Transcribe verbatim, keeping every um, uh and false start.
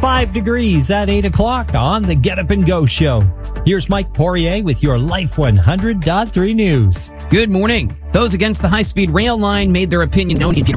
five degrees at eight o'clock on the Get Up and Go show. Here's Mike Poirier with your Life one hundred point three news. Good morning. Those against the high-speed rail line made their opinions known in